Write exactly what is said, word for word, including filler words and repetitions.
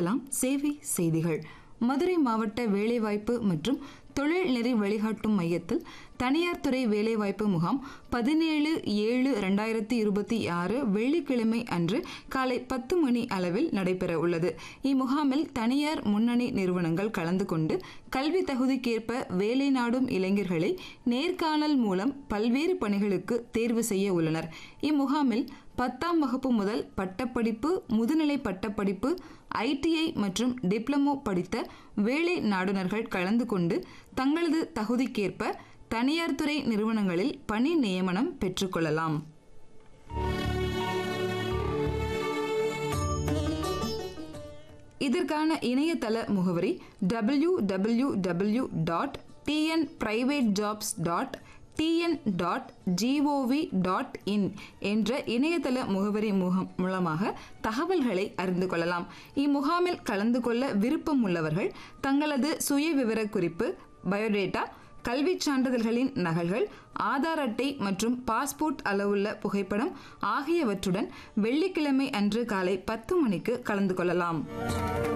கேட்கலாம் சேவை செய்திகள். மதுரை மாவட்ட வேலைவாய்ப்பு மற்றும் தொழில் நெறி வழிகாட்டும் மையத்தில் தனியார் துறை வேலைவாய்ப்பு முகாம் பதினேழு ஏழு இரண்டாயிரத்தி இருபத்தி ஆறு வெள்ளிக்கிழமை அன்று காலை பத்து மணி அளவில் நடைபெற உள்ளது. இம்முகாமில் தனியார் முன்னணி நிறுவனங்கள் கலந்து கொண்டு கல்வி தகுதிக்கேற்ப வேலை நாடும் இளைஞர்களை நேர்காணல் மூலம் பல்வேறு பணிகளுக்கு தேர்வு செய்ய உள்ளனர். இம்முகாமில் பத்தாம் வகுப்பு முதல் பட்டப்படிப்பு, முதுநிலை பட்டப்படிப்பு, ஐடிஐ மற்றும் டிப்ளமோ படித்த வேலை நாடுனர்கள் கலந்து கொண்டு தங்களது தகுதிக்கேற்ப தனியார் துறை நிறுவனங்களில் பணி நியமனம் பெற்றுக்கொள்ளலாம். இதற்கான இணையதள முகவரி W W W dot TN private jobs dot TN dot gov dot in என்ற இணையதள முகவரி மூலமாக தகவல்களை அறிந்து கொள்ளலாம். இம்முகாமில் கலந்து கொள்ள விருப்பம் உள்ளவர்கள் தங்களது சுய விவர குறிப்பு, பயோடேட்டா, கல்வி சான்றிதழ்களின் நகல்கள், ஆதார் அட்டை மற்றும் பாஸ்போர்ட் அளவுள்ள புகைப்படம் ஆகியவற்றுடன் வெள்ளிக்கிழமை அன்று காலை பத்து மணிக்கு கலந்து கொள்ளலாம்.